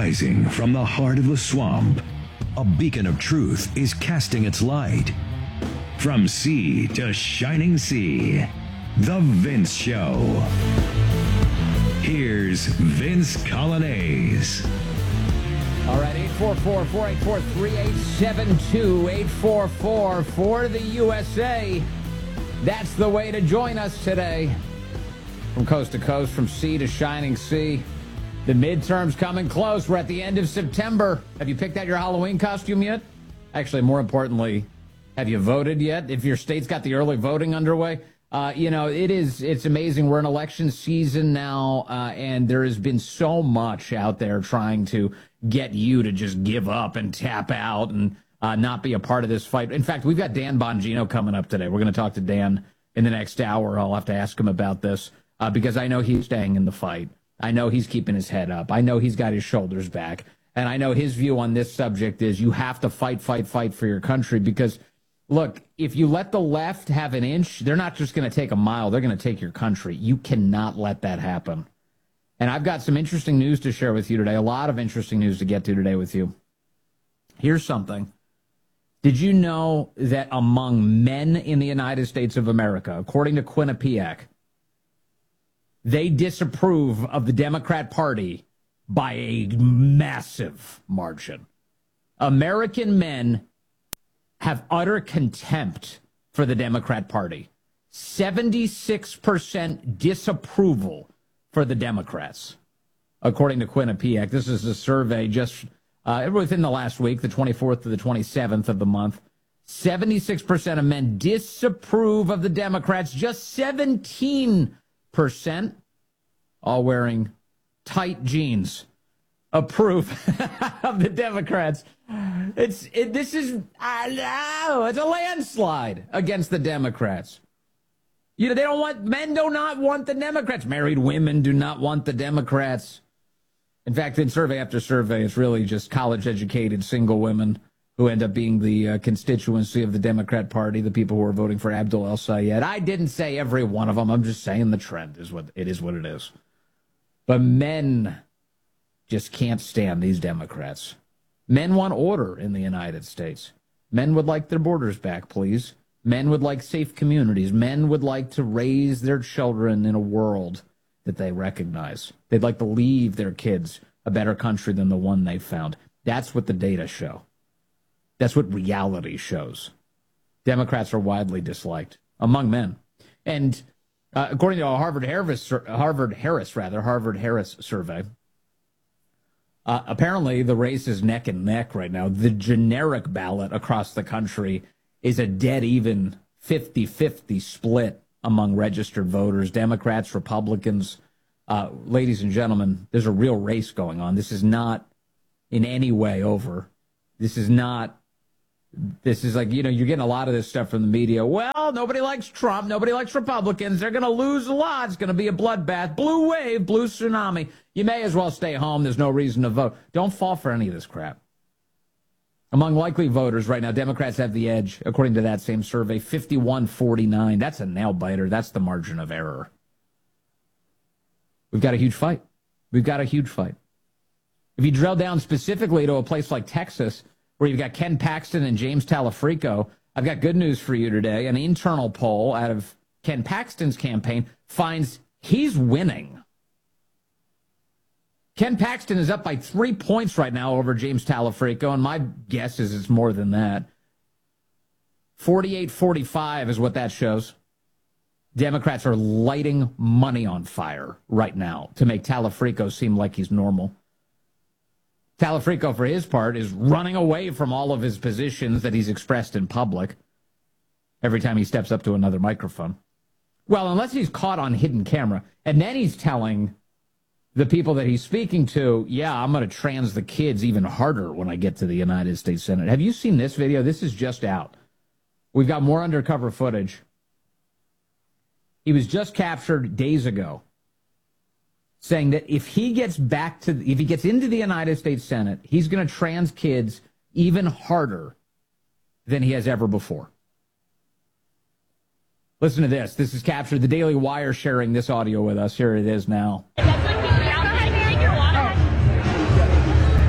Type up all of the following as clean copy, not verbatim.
Rising from the heart of the swamp, a beacon of truth is casting its light. From sea to shining sea, The Vince Show. Here's Vince Coglianese. All right, 844-484-3872, 844 for the USA. That's the way to join us today. From coast to coast, from sea to shining sea. The midterms coming close. We're at the end of September. Have you picked out your Halloween costume yet? Actually, more importantly, have you voted yet? If your state's got the early voting underway, it's amazing. We're in election season now, and there has been so much out there trying to get you to just give up and tap out and not be a part of this fight. In fact, we've got Dan Bongino coming up today. We're going to talk to Dan in the next hour. I'll have to ask him about this because I know he's staying in the fight. I know he's keeping his head up. I know he's got his shoulders back. And I know his view on this subject is you have to fight for your country because, look, if you let the left have an inch, they're not just going to take a mile. They're going to take your country. You cannot let that happen. And I've got some interesting news to share with you today, a lot of interesting news to get to today with you. Here's something. Did you know that among men in the United States of America, according to Quinnipiac, they disapprove of the Democrat Party by a massive margin? American men have utter contempt for the Democrat Party. 76% disapproval for the Democrats, according to Quinnipiac. This is a survey just within the last week, the 24th to the 27th of the month. 76% of men disapprove of the Democrats. Just 17%, all wearing tight jeans, approve of the Democrats. It's a landslide against the Democrats. Men do not want the Democrats. Married women do not want the Democrats. In fact, in survey after survey, it's really just college-educated single women who end up being the constituency of the Democrat Party, the people who are voting for Abdul El-Sayed. I didn't say every one of them. I'm just saying the trend is what it is. But men just can't stand these Democrats. Men want order in the United States. Men would like their borders back, please. Men would like safe communities. Men would like to raise their children in a world that they recognize. They'd like to leave their kids a better country than the one they found. That's what the data show. That's what reality shows. Democrats are widely disliked among men. And according to a Harvard-Harris survey, apparently the race is neck and neck right now. The generic ballot across the country is a dead even 50-50 split among registered voters, Democrats, Republicans. Ladies and gentlemen, there's a real race going on. This is not in any way over. This is like, you're getting a lot of this stuff from the media. Well, nobody likes Trump. Nobody likes Republicans. They're going to lose a lot. It's going to be a bloodbath. Blue wave, blue tsunami. You may as well stay home. There's no reason to vote. Don't fall for any of this crap. Among likely voters right now, Democrats have the edge, according to that same survey, 51-49. That's a nail-biter. That's the margin of error. We've got a huge fight. If you drill down specifically to a place like Texas, where you've got Ken Paxton and James Talafrico, I've got good news for you today. An internal poll out of Ken Paxton's campaign finds he's winning. Ken Paxton is up by 3 points right now over James Talafrico, and my guess is it's more than that. 48-45 is what that shows. Democrats are lighting money on fire right now to make Talafrico seem like he's normal. Talafrico, for his part, is running away from all of his positions that he's expressed in public every time he steps up to another microphone. Well, unless he's caught on hidden camera, and then he's telling the people that he's speaking to, yeah, I'm going to trans the kids even harder when I get to the United States Senate. Have you seen this video? This is just out. We've got more undercover footage. He was just captured days ago, saying that if he gets into the United States Senate, he's going to trans kids even harder than he has ever before. Listen to this. This is captured. The Daily Wire sharing this audio with us. Here it is now.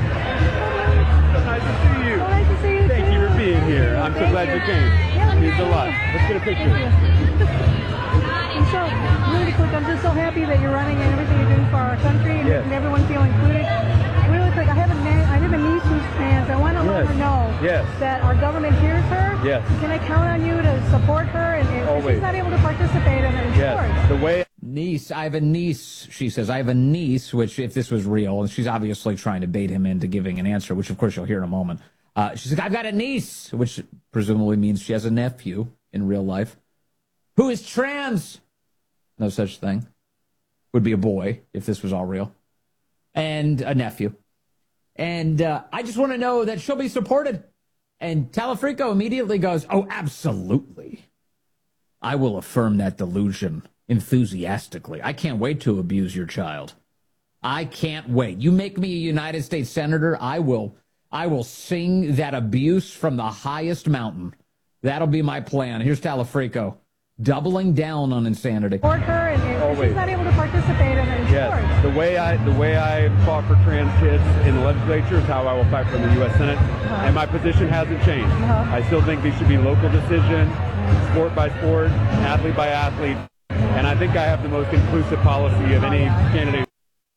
Let's get a picture. I'm so really quick. I'm just so happy that you're running and everything you're doing for our country and making everyone feel included. Really quick, I have a niece who's trans. I want to let her know that our government hears her. Yes. Can I count on you to support her? And if she's not able to participate in sports. The way. Niece, I have a niece, she says. I have a niece, which if this was real, and she's obviously trying to bait him into giving an answer, which of course you'll hear in a moment. She's like, I've got a niece, which presumably means she has a nephew in real life who is trans. No such thing. Would be a boy if this was all real. And a nephew. And I just want to know that she'll be supported. And Talafrico immediately goes, oh, absolutely. I will affirm that delusion enthusiastically. I can't wait to abuse your child. I can't wait. You make me a United States Senator, I will sing that abuse from the highest mountain. That'll be my plan. Here's Talafrico, doubling down on insanity. Support her, and she's not able to participate in sports. The way I fought for trans kids in the legislature is how I will fight for the U.S. Senate, and my position hasn't changed. I still think these should be local decisions, sport by sport, athlete by athlete, and I think I have the most inclusive policy of any candidate.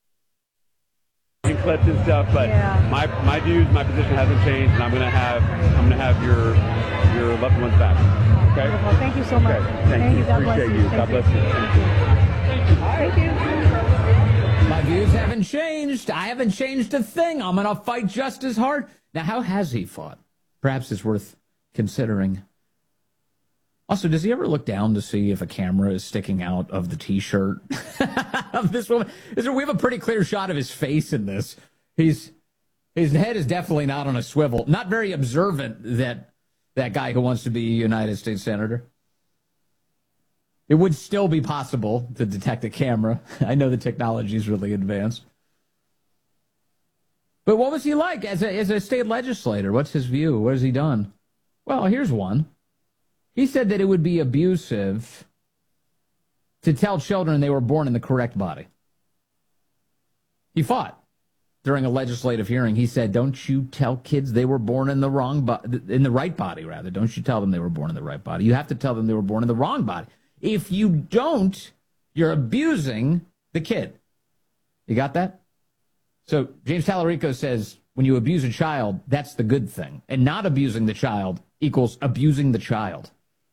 Clips and stuff, but my views, my position hasn't changed, and I'm gonna have your loved ones back. Okay. Wonderful. Thank you so much. Okay. Thank you. God Appreciate bless you. God bless you. Thank you. My views haven't changed. I haven't changed a thing. I'm gonna fight just as hard. Now, how has he fought? Perhaps it's worth considering. Also, does he ever look down to see if a camera is sticking out of the T-shirt of this woman? We have a pretty clear shot of his face in this. His head is definitely not on a swivel. Not very observant, that guy who wants to be a United States Senator. It would still be possible to detect a camera. I know the technology is really advanced. But what was he like as a state legislator? What's his view? What has he done? Well, here's one. He said that it would be abusive to tell children they were born in the correct body. He fought during a legislative hearing. He said, don't you tell kids they were born in the right body, rather. Don't you tell them they were born in the right body. You have to tell them they were born in the wrong body. If you don't, you're abusing the kid. You got that? So James Talarico says when you abuse a child, that's the good thing. And not abusing the child equals abusing the child.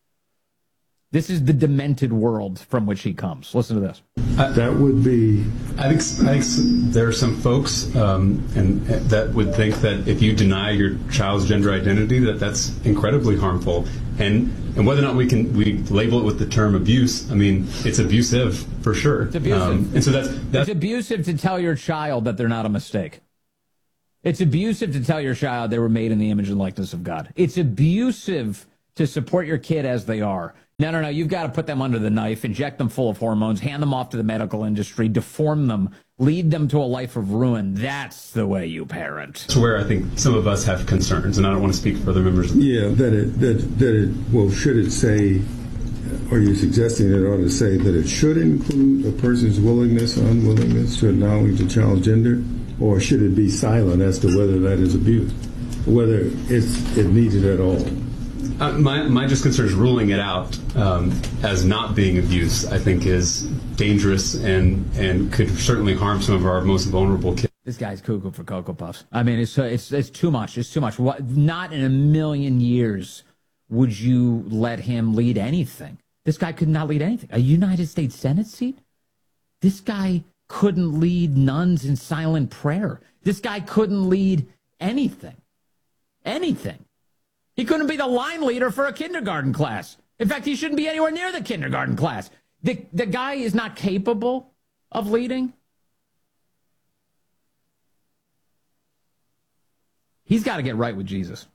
This is the demented world from which he comes. Listen to this. That would be... I think there are some folks and that would think that if you deny your child's gender identity, that's incredibly harmful. And whether or not we label it with the term abuse, I mean, it's abusive for sure. It's abusive. And so that's it's abusive to tell your child that they're not a mistake. It's abusive to tell your child they were made in the image and likeness of God. It's abusive to support your kid as they are. No. You've got to put them under the knife, inject them full of hormones, hand them off to the medical industry, deform them, lead them to a life of ruin. That's the way you parent. to where I think some of us have concerns, and I don't want to speak for other members. Yeah, well, should it say, are you suggesting it ought to say that it should include a person's willingness or unwillingness to acknowledge a child's gender? Or should it be silent as to whether that is abuse, whether it's needed at all? My just concern is ruling it out as not being abuse, I think, is dangerous and could certainly harm some of our most vulnerable kids. This guy's cuckoo for Cocoa Puffs. I mean, it's too much. It's too much. Not in a million years would you let him lead anything. This guy could not lead anything. A United States Senate seat? This guy couldn't lead nuns in silent prayer. This guy couldn't lead anything. Anything. He couldn't be the line leader for a kindergarten class. In fact, he shouldn't be anywhere near the kindergarten class. The guy is not capable of leading. He's got to get right with Jesus.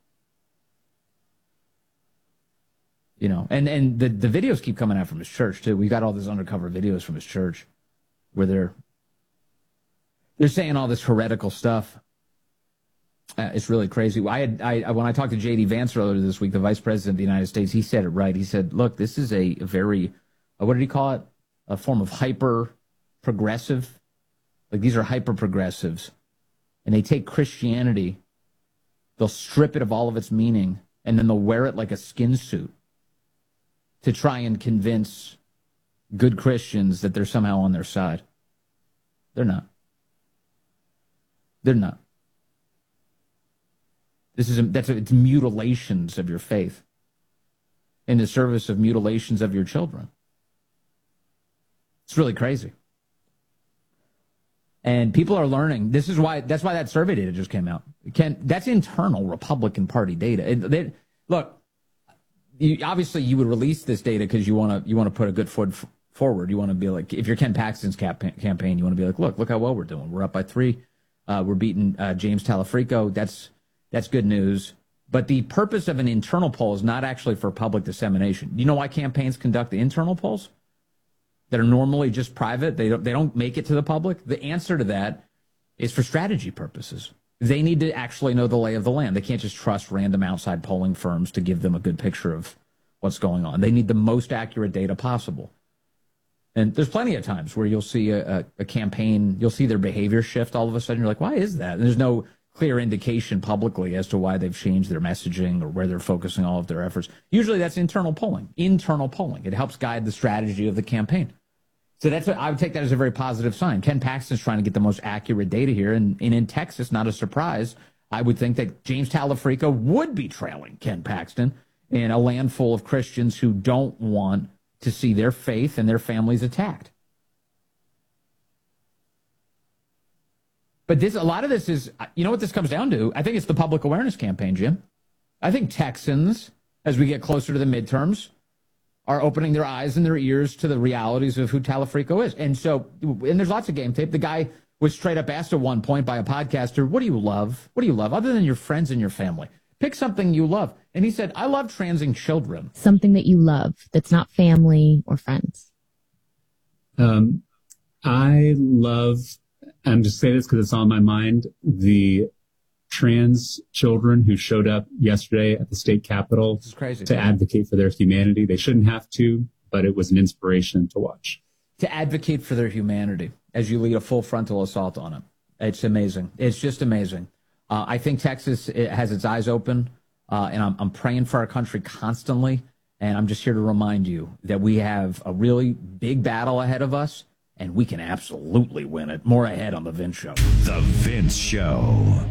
You know, and the videos keep coming out from his church, too. We've got all these undercover videos from his church where they're saying all this heretical stuff. It's really crazy. When I talked to J.D. Vance earlier this week, the Vice President of the United States, he said it right. He said, look, this is a very, what did he call it? A form of hyper-progressive. Like, these are hyper-progressives. And they take Christianity, they'll strip it of all of its meaning, and then they'll wear it like a skin suit. to try and convince good Christians that they're somehow on their side. They're not. They're not. It's mutilations of your faith in the service of mutilations of your children. It's really crazy. And people are learning. That's why that survey data just came out. That's internal Republican Party data. Look, obviously you would release this data because you want to put a good foot forward. You want to be like, if you're Ken Paxton's campaign, you want to be like, look how well we're doing. We're up by 3. We're beating James Talafrico. That's good news. But the purpose of an internal poll is not actually for public dissemination. You know why campaigns conduct the internal polls that are normally just private? They don't make it to the public. The answer to that is for strategy purposes. They need to actually know the lay of the land. They can't just trust random outside polling firms to give them a good picture of what's going on. They need the most accurate data possible. And there's plenty of times where you'll see a campaign, you'll see their behavior shift all of a sudden. You're like, why is that? And there's no clear indication publicly as to why they've changed their messaging or where they're focusing all of their efforts. Usually that's internal polling. Internal polling. It helps guide the strategy of the campaign. So that's what I would take that as a very positive sign. Ken Paxton's trying to get the most accurate data here. And in Texas, not a surprise, I would think that James Talafrico would be trailing Ken Paxton in a land full of Christians who don't want to see their faith and their families attacked. But a lot of this is, you know what this comes down to? I think it's the public awareness campaign, Jim. I think Texans, as we get closer to the midterms, are opening their eyes and their ears to the realities of who Talafrico is. And there's lots of game tape. The guy was straight up asked at one point by a podcaster, what do you love? What do you love other than your friends and your family? Pick something you love. And he said, I love transing children. Something that you love that's not family or friends. I love, I'm just saying this because it's on my mind, the trans children who showed up yesterday at the state capitol to advocate for their humanity. They shouldn't have to, but it was an inspiration to watch. To advocate for their humanity as you lead a full frontal assault on them. It's amazing. It's just amazing. I think Texas has its eyes open, and I'm praying for our country constantly. And I'm just here to remind you that we have a really big battle ahead of us, and we can absolutely win it. More ahead on The Vince Show. The Vince Show.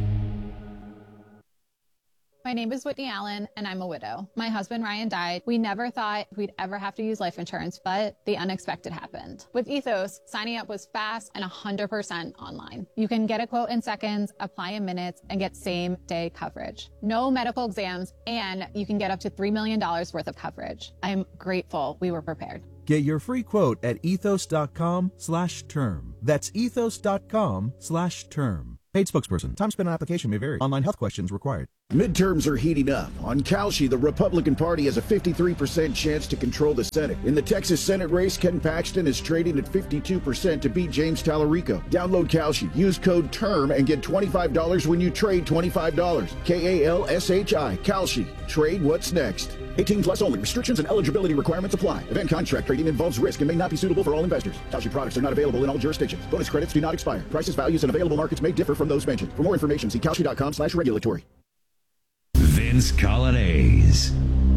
My name is Whitney Allen, and I'm a widow. My husband, Ryan, died. We never thought we'd ever have to use life insurance, but the unexpected happened. With Ethos, signing up was fast and 100% online. You can get a quote in seconds, apply in minutes, and get same-day coverage. No medical exams, and you can get up to $3 million worth of coverage. I'm grateful we were prepared. Get your free quote at ethos.com/term. That's ethos.com/term. Paid spokesperson. Time spent on application may vary. Online health questions required. Midterms are heating up. On Kalshi, the Republican Party has a 53% chance to control the Senate. In the Texas Senate race, Ken Paxton is trading at 52% to beat James Talarico. Download Kalshi. Use code TERM and get $25 when you trade $25. KALSHI. Kalshi. Trade what's next. 18 plus only. Restrictions and eligibility requirements apply. Event contract trading involves risk and may not be suitable for all investors. Kalshi products are not available in all jurisdictions. Bonus credits do not expire. Prices, values, and available markets may differ from those mentioned. For more information, see kalshi.com/regulatory. Vince Colonnese.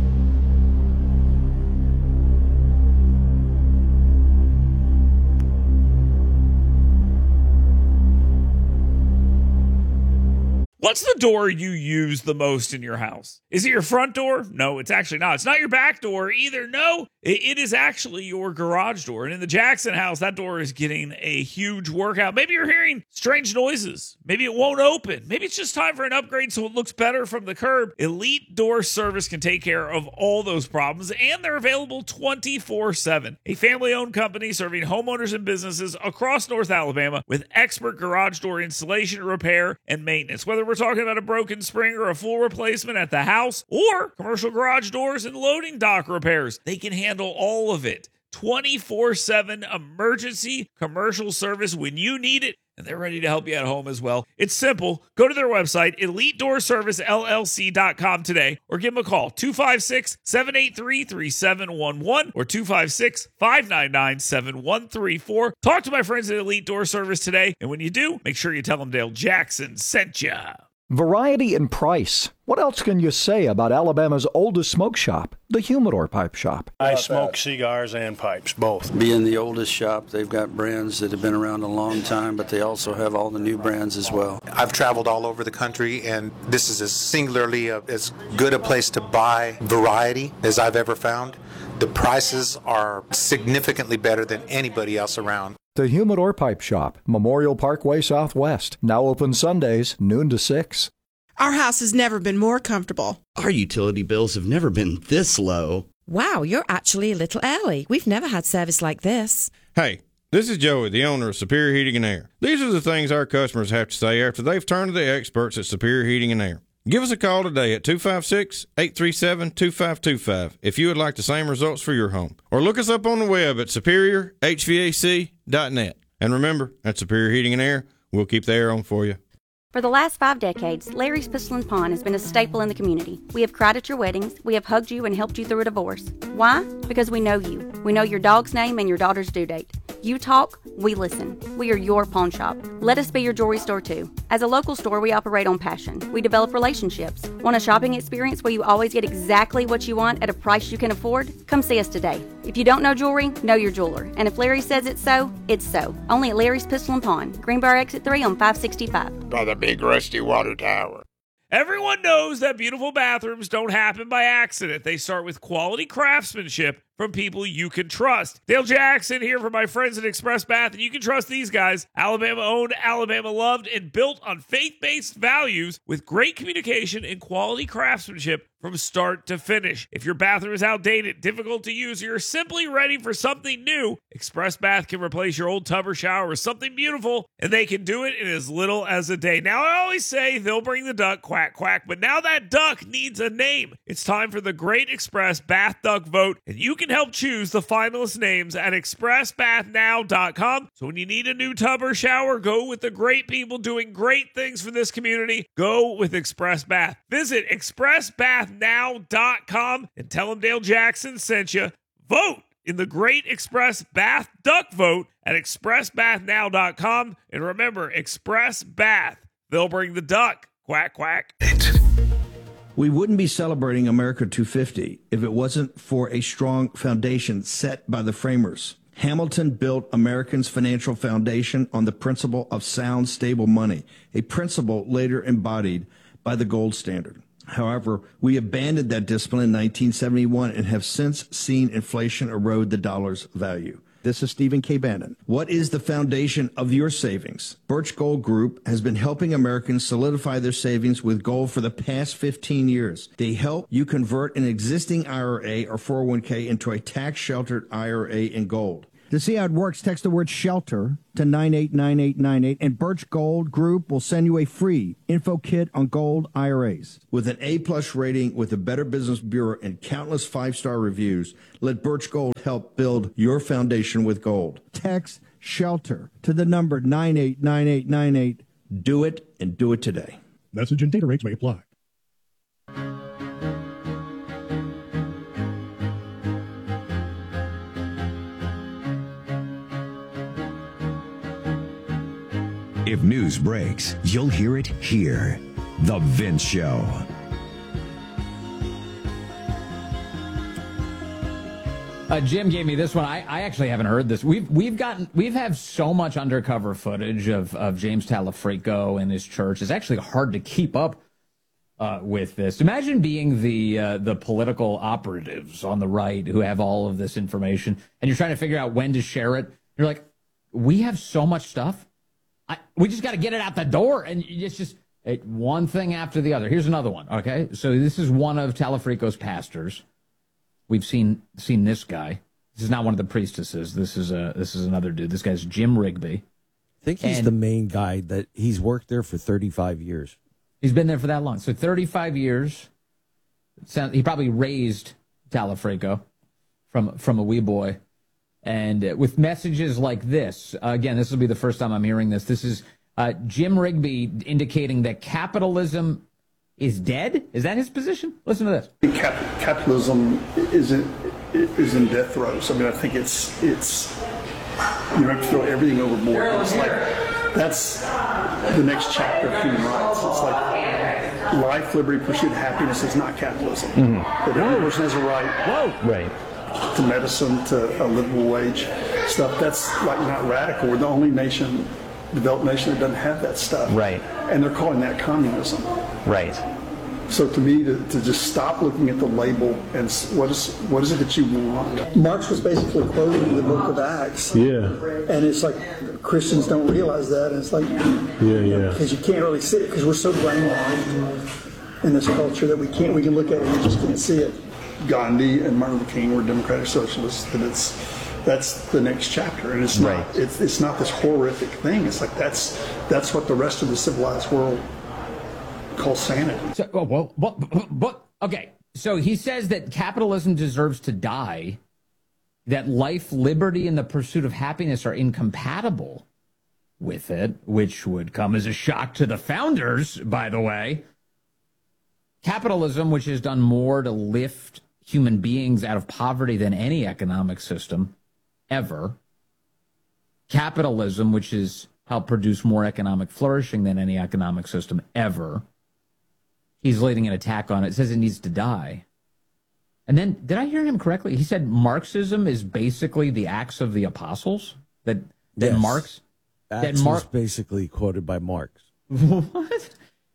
What's the door you use the most in your house? Is it your front door? No, it's actually not. It's not your back door either. No, it is actually your garage door. And in the Jackson house, that door is getting a huge workout. Maybe you're hearing strange noises. Maybe it won't open. Maybe it's just time for an upgrade so it looks better from the curb. Elite Door Service can take care of all those problems, and they're available 24/7. A family-owned company serving homeowners and businesses across North Alabama with expert garage door installation, repair, and maintenance. Whether we're talking about a broken spring or a full replacement at the house or commercial garage doors and loading dock repairs, they can handle all of it. 24/7 emergency commercial service when you need it, and they're ready to help you at home as well. It's simple. Go to their website, EliteDoorServiceLLC.com today, or give them a call, 256-783-3711 or 256-599-7134. Talk to my friends at Elite Door Service today, and when you do, make sure you tell them Dale Jackson sent ya. Variety and price. What else can you say about Alabama's oldest smoke shop, the Humidor Pipe Shop? I smoke cigars and pipes, both. Being the oldest shop, they've got brands that have been around a long time, but they also have all the new brands as well. I've traveled all over the country, and this is as singularly as good a place to buy variety as I've ever found. The prices are significantly better than anybody else around. The Humidor Pipe Shop, Memorial Parkway Southwest. Now open Sundays, noon to 6. Our house has never been more comfortable. Our utility bills have never been this low. Wow, you're actually a little early. We've never had service like this. Hey, this is Joey, the owner of Superior Heating and Air. These are the things our customers have to say after they've turned to the experts at Superior Heating and Air. Give us a call today at 256-837-2525 if you would like the same results for your home. Or look us up on the web at superiorhvac.net. And remember, at Superior Heating and Air, we'll keep the air on for you. For the last 5 decades, Larry's Pistol and Pawn has been a staple in the community. We have cried at your weddings. We have hugged you and helped you through a divorce. Why? Because we know you. We know your dog's name and your daughter's due date. You talk, we listen. We are your pawn shop. Let us be your jewelry store too. As a local store, we operate on passion. We develop relationships. Want a shopping experience where you always get exactly what you want at a price you can afford? Come see us today. If you don't know jewelry, know your jeweler. And if Larry says it's so, it's so. Only at Larry's Pistol and Pawn, Greenbrier Exit 3 on 565. By the big rusty water tower. Everyone knows that beautiful bathrooms don't happen by accident. They start with quality craftsmanship from people you can trust. Dale Jackson here for my friends at Express Bath, and you can trust these guys. Alabama owned, Alabama loved, and built on faith-based values with great communication and quality craftsmanship from start to finish. If your bathroom is outdated, difficult to use, or you're simply ready for something new, Express Bath can replace your old tub or shower with something beautiful, and they can do it in as little as a day. Now, I always say they'll bring the duck, quack, quack, but now that duck needs a name. It's time for the Great Express Bath Duck Vote, and you can help choose the finalist names at expressbathnow.com. So when you need a new tub or shower, go with the great people doing great things for this community. Go with Express Bath. Visit expressbathnow.com and tell them Dale Jackson sent you. Vote in the Great Express Bath Duck Vote at expressbathnow.com. And remember, Express Bath. They'll bring the duck. Quack, quack. We wouldn't be celebrating America 250 if it wasn't for a strong foundation set by the framers. Hamilton built Americans' financial foundation on the principle of sound, stable money, a principle later embodied by the gold standard. However, we abandoned that discipline in 1971 and have since seen inflation erode the dollar's value. This is Stephen K. Bannon. What is the foundation of your savings? Birch Gold Group has been helping Americans solidify their savings with gold for the past 15 years. They help you convert an existing IRA or 401k into a tax-sheltered IRA in gold. To see how it works, text the word SHELTER to 989898, and Birch Gold Group will send you a free info kit on gold IRAs. With an A-plus rating with the Better Business Bureau and countless 5-star reviews, let Birch Gold help build your foundation with gold. Text SHELTER to the number 989898. Do it, and do it today. Message and data rates may apply. If news breaks, you'll hear it here. The Vince Show. Jim gave me this one. I actually haven't heard this. We've had so much undercover footage of James Talafrico and his church. It's actually hard to keep up with this. Imagine being the political operatives on the right who have all of this information, and you're trying to figure out when to share it. You're like, we have so much stuff. We just got to get it out the door, and it's just one thing after the other. Here's another one, okay? So this is one of Talafrico's pastors. We've seen this guy. This is not one of the priestesses. This is another dude. This guy's Jim Rigby. I think he's the main guy that he's worked there for 35 years. He's been there for that long. So 35 years. He probably raised Talafrico from a wee boy. And with messages like this, again, this will be the first time I'm hearing this. This is Jim Rigby indicating that capitalism is dead. Is that his position? Listen to this. Capitalism is in death throes. I mean, I think it's you have to throw everything overboard. It's like that's the next chapter of human rights. It's like life, liberty, pursuit, happiness is not capitalism. That every person has a right to medicine, to a livable wage stuff. That's like not radical. We're the only nation, developed nation, that doesn't have that stuff. Right. And they're calling that communism. Right. So to me, to just stop looking at the label and what is it that you want? Marx was basically quoting the book of Acts. Yeah. And it's like Christians don't realize that. And it's like, because you can't really see it because we're so brainwashed in this culture that we can look at it and we just can't see it. Gandhi and Martin Luther King were democratic socialists, and that's the next chapter, and it's not it's not this horrific thing. It's like that's what the rest of the civilized world calls sanity. So, okay. So he says that capitalism deserves to die, that life, liberty, and the pursuit of happiness are incompatible with it, which would come as a shock to the founders, by the way. Capitalism, which has done more to lift human beings out of poverty than any economic system ever. Capitalism, which has helped produce more economic flourishing than any economic system ever. He's leading an attack on it. It says it needs to die. And then, did I hear him correctly? He said Marxism is basically the Acts of the Apostles? That Yes. Marx... Acts was basically quoted by Marx. What?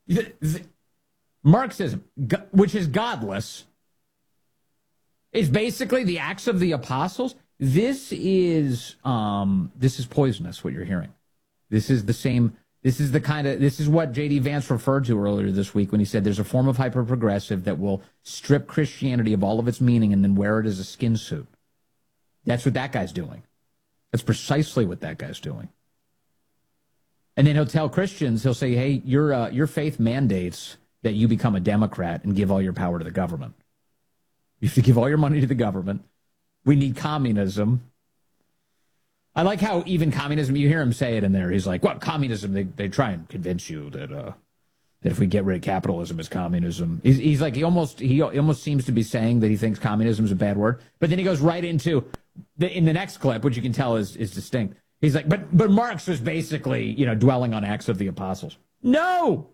Marxism, which is godless, is basically the Acts of the Apostles. This is poisonous, what you're hearing. This is what J.D. Vance referred to earlier this week when he said there's a form of hyper-progressive that will strip Christianity of all of its meaning and then wear it as a skin suit. That's what that guy's doing. That's precisely what that guy's doing. And then he'll tell Christians, he'll say, hey, your faith mandates that you become a Democrat and give all your power to the government. You have to give all your money to the government. We need communism. I like how even communism, you hear him say it in there. He's like, well, communism, they try and convince you that if we get rid of capitalism, it's communism. He's like, he almost seems to be saying that he thinks communism is a bad word. But then he goes right into, in the next clip, which you can tell is distinct. He's like, but Marx was basically, dwelling on Acts of the Apostles. No.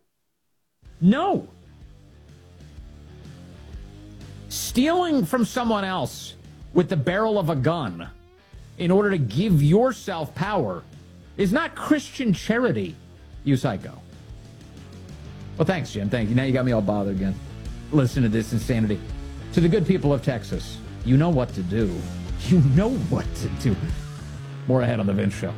Stealing from someone else with the barrel of a gun in order to give yourself power is not Christian charity, you psycho. Well, thanks, Jim. Thank you. Now you got me all bothered again. Listen to this insanity. To the good people of Texas, you know what to do. You know what to do. More ahead on The Vince Show.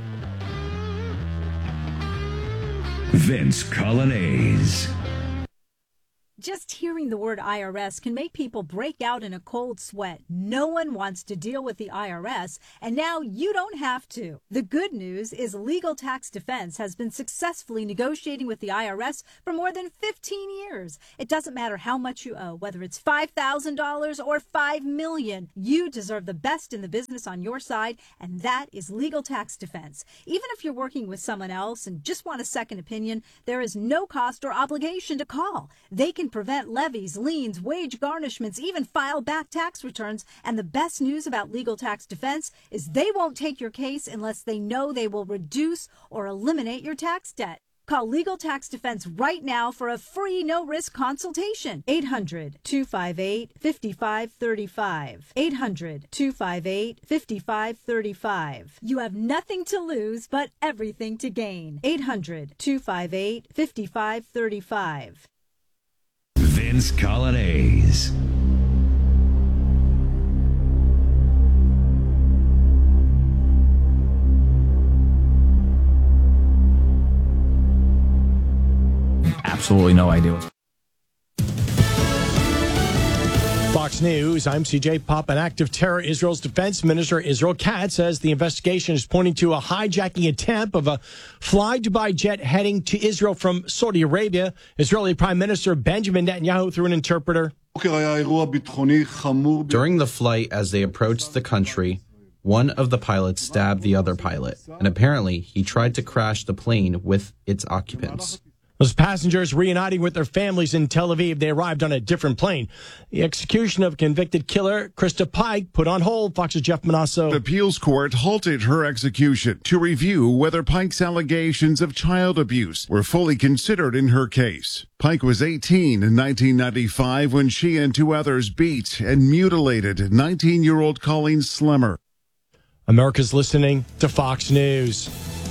Vince Colonnese. Just hearing the word IRS can make people break out in a cold sweat. No one wants to deal with the IRS, and now you don't have to. The good news is Legal Tax Defense has been successfully negotiating with the IRS for more than 15 years. It doesn't matter how much you owe, whether it's $5,000 or $5 million. You deserve the best in the business on your side, and that is Legal Tax Defense. Even if you're working with someone else and just want a second opinion, there is no cost or obligation to call. They can prevent levies, liens, wage garnishments, even file back tax returns. And the best news about Legal Tax Defense is they won't take your case unless they know they will reduce or eliminate your tax debt. Call Legal Tax Defense right now for a free no-risk consultation. 800-258-5535. 800-258-5535. You have nothing to lose but everything to gain. 800-258-5535. Vince Colonnese. Absolutely no idea what's Fox News, I'm CJ Pop. An active terror. Israel's defense minister, Israel Katz, says the investigation is pointing to a hijacking attempt of a Fly Dubai jet heading to Israel from Saudi Arabia. Israeli Prime Minister Benjamin Netanyahu, through an interpreter. During the flight, as they approached the country, one of the pilots stabbed the other pilot, and apparently he tried to crash the plane with its occupants. Those passengers reuniting with their families in Tel Aviv, they arrived on a different plane. The execution of convicted killer Krista Pike put on hold. Fox's Jeff Manasso. The appeals court halted her execution to review whether Pike's allegations of child abuse were fully considered in her case. Pike was 18 in 1995 when she and two others beat and mutilated 19-year-old Colleen Slemmer. America's listening to Fox News.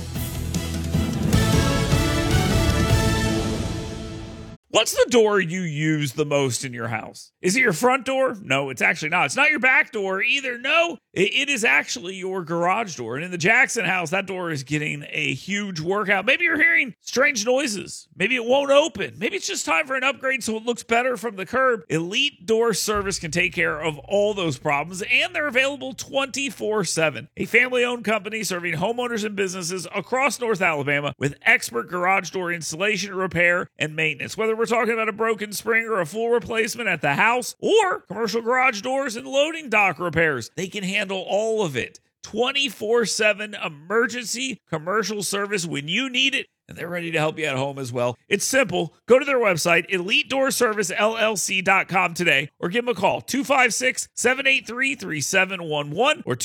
What's the door you use the most in your house? Is it your front door? No, it's actually not. It's not your back door either. No, it is actually your garage door. And in the Jackson house, that door is getting a huge workout. Maybe you're hearing strange noises. Maybe it won't open. Maybe it's just time for an upgrade so it looks better from the curb. Elite Door Service can take care of all those problems, and they're available 24/7. A family-owned company serving homeowners and businesses across North Alabama with expert garage door installation, repair, and maintenance. Whether we're talking about a broken spring or a full replacement at the house or commercial garage doors and loading dock repairs, they can handle all of it. 24/7 emergency commercial service when you need it, and they're ready to help you at home as well. It's simple. Go to their website, EliteDoorServiceLLC.com today, or give them a call, 256-783-3711 or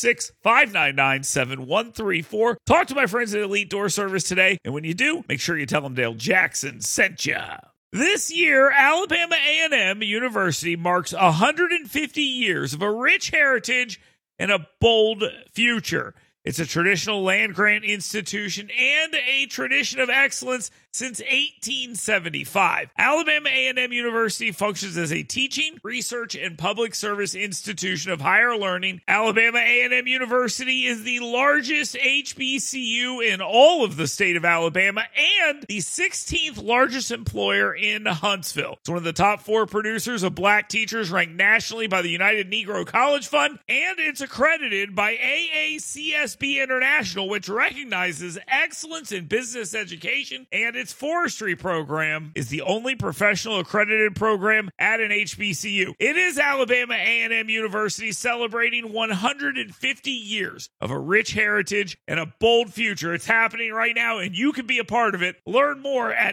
256-599-7134. Talk to my friends at Elite Door Service today, and when you do, make sure you tell them Dale Jackson sent you. This year, Alabama A&M University marks 150 years of a rich heritage and a bold future. It's a traditional land-grant institution and a tradition of excellence since 1875. Alabama A&M University functions as a teaching, research, and public service institution of higher learning. Alabama A&M University is the largest HBCU in all of the state of Alabama and the 16th largest employer in Huntsville. It's one of the top 4 producers of black teachers ranked nationally by the United Negro College Fund, and it's accredited by AACSB International, which recognizes excellence in business education, and its forestry program is the only professional accredited program at an HBCU. It is Alabama A&M University celebrating 150 years of a rich heritage and a bold future. It's happening right now, and you can be a part of it. Learn more at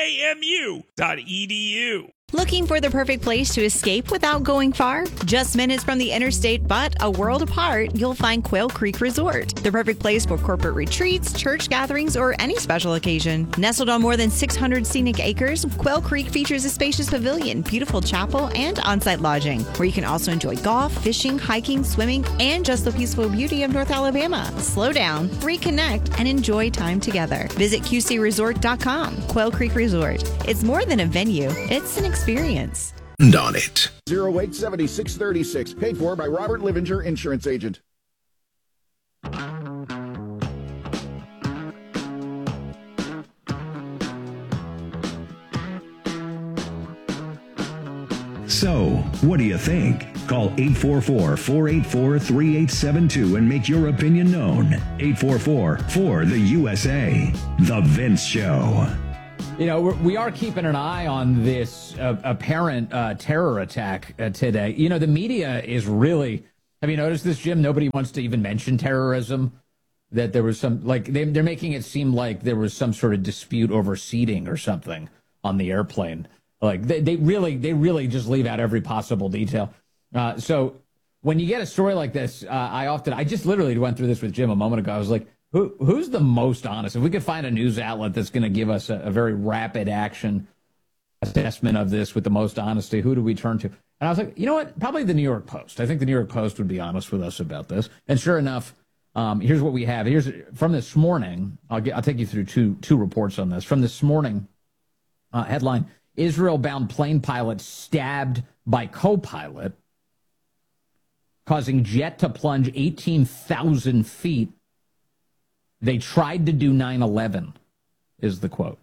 aamu.edu. Looking for the perfect place to escape without going far? Just minutes from the interstate, but a world apart, you'll find Quail Creek Resort. The perfect place for corporate retreats, church gatherings, or any special occasion. Nestled on more than 600 scenic acres, Quail Creek features a spacious pavilion, beautiful chapel, and on-site lodging, where you can also enjoy golf, fishing, hiking, swimming, and just the peaceful beauty of North Alabama. Slow down, reconnect, and enjoy time together. Visit QCResort.com. Quail Creek Resort. It's more than a venue, it's an experience. On it. 087636, paid for by Robert Livinger, insurance agent. So, what do you think? Call 844-484-3872 and make your opinion known. 844-4-the-USA. The Vince Show. You know, we are keeping an eye on this apparent terror attack today. You know, the media is really... Have you noticed this, Jim? Nobody wants to even mention terrorism. That there was some... Like, they're making it seem like there was some sort of dispute over seating or something on the airplane. Like, they really just leave out every possible detail. So when you get a story like this, I just literally went through this with Jim a moment ago. I was like, Who's the most honest? If we could find a news outlet that's going to give us a very rapid action assessment of this with the most honesty, who do we turn to? And I was like, you know what? Probably the New York Post. I think the New York Post would be honest with us about this. And sure enough, here's what we have. Here's from this morning. I'll take you through two reports on this. From this morning, headline: Israel-bound plane pilot stabbed by co-pilot, causing jet to plunge 18,000 feet. They tried to do 9/11, is the quote.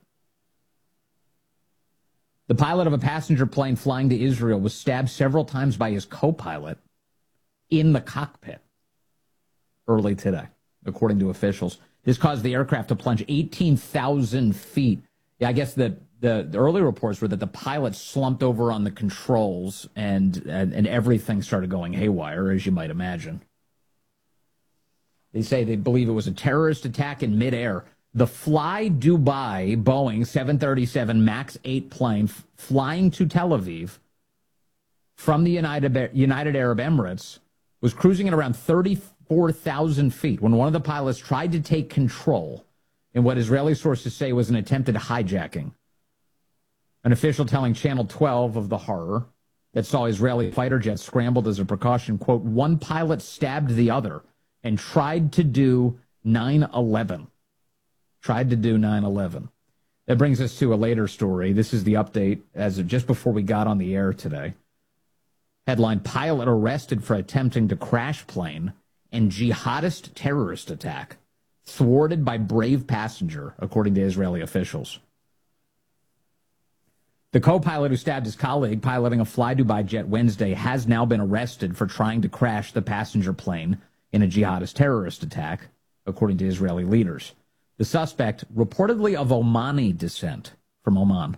The pilot of a passenger plane flying to Israel was stabbed several times by his co-pilot in the cockpit early today, according to officials. This caused the aircraft to plunge 18,000 feet. Yeah, I guess the early reports were that the pilot slumped over on the controls and everything started going haywire, as you might imagine. They say they believe it was a terrorist attack in midair. The Fly Dubai Boeing 737 MAX 8 plane flying to Tel Aviv from the United Arab Emirates was cruising at around 34,000 feet when one of the pilots tried to take control in what Israeli sources say was an attempted hijacking. An official telling Channel 12 of the horror that saw Israeli fighter jets scrambled as a precaution, quote, one pilot stabbed the other and tried to do 9/11. Tried to do 9/11. That brings us to a later story. This is the update as of just before we got on the air today. Headline, pilot arrested for attempting to crash plane and jihadist terrorist attack. Thwarted by brave passenger, according to Israeli officials. The co-pilot who stabbed his colleague piloting a Fly Dubai jet Wednesday has now been arrested for trying to crash the passenger plane in a jihadist terrorist attack, according to Israeli leaders. The suspect, reportedly of Omani descent from Oman,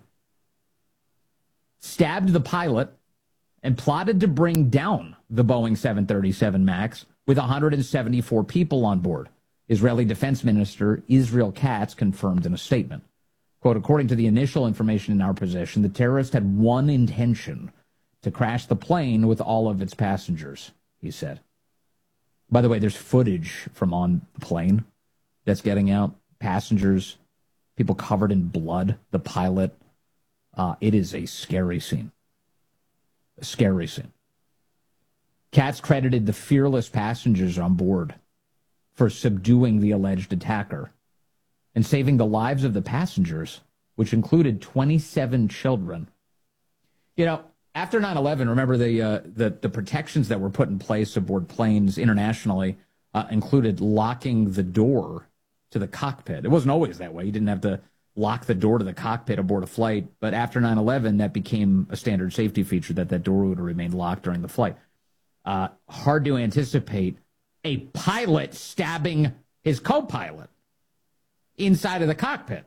stabbed the pilot and plotted to bring down the Boeing 737 MAX with 174 people on board. Israeli Defense Minister Israel Katz confirmed in a statement. Quote, according to the initial information in our possession, the terrorist had one intention, to crash the plane with all of its passengers, he said. By the way, there's footage from on the plane that's getting out. Passengers, people covered in blood, the pilot. It is a scary scene. A scary scene. Katz credited the fearless passengers on board for subduing the alleged attacker and saving the lives of the passengers, which included 27 children. You know, after 9/11, remember the protections that were put in place aboard planes internationally included locking the door to the cockpit. It wasn't always that way. You didn't have to lock the door to the cockpit aboard a flight. But after 9/11, that became a standard safety feature, that door would remain locked during the flight. Hard to anticipate a pilot stabbing his co-pilot inside of the cockpit.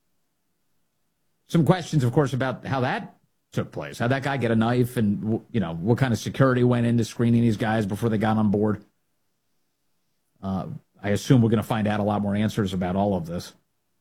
Some questions, of course, about how that took place. How'd that guy get a knife, and, you know, what kind of security went into screening these guys before they got on board? I assume we're going to find out a lot more answers about all of this.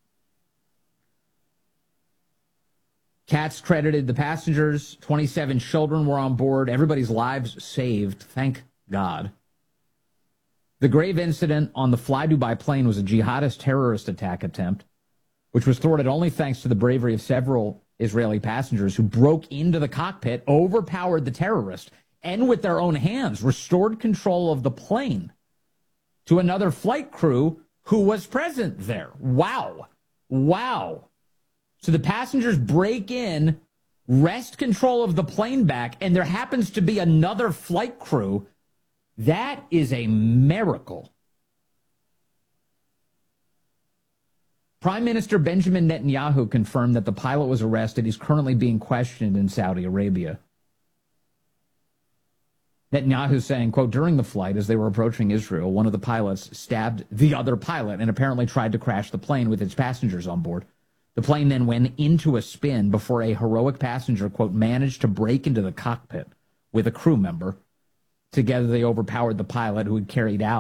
Katz credited the passengers. 27 children were on board. Everybody's lives saved. Thank God. The grave incident on the Fly Dubai plane was a jihadist terrorist attack attempt, which was thwarted only thanks to the bravery of several Israeli passengers who broke into the cockpit, overpowered the terrorist, and with their own hands restored control of the plane to another flight crew who was present there. Wow. Wow. So the passengers break in, wrest control of the plane back, and there happens to be another flight crew. That is a miracle. Prime Minister Benjamin Netanyahu confirmed that the pilot was arrested. He's currently being questioned in Saudi Arabia. Netanyahu saying, quote, during the flight, as they were approaching Israel, one of the pilots stabbed the other pilot and apparently tried to crash the plane with its passengers on board. The plane then went into a spin before a heroic passenger, quote, managed to break into the cockpit with a crew member. Together, they overpowered the pilot who had carried out